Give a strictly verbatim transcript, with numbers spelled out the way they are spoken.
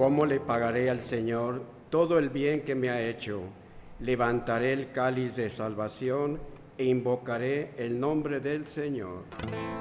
¿Cómo le pagaré al Señor todo el bien que me ha hecho? Levantaré el cáliz de salvación e invocaré el nombre del Señor.